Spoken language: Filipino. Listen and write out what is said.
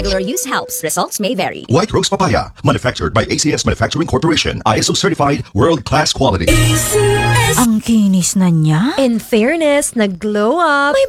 Regular use helps. Results may vary. White Rose Papaya, manufactured by ACS Manufacturing Corporation. ISO certified, world-class quality. Ang kinis na niya. In fairness, nag-glow up. May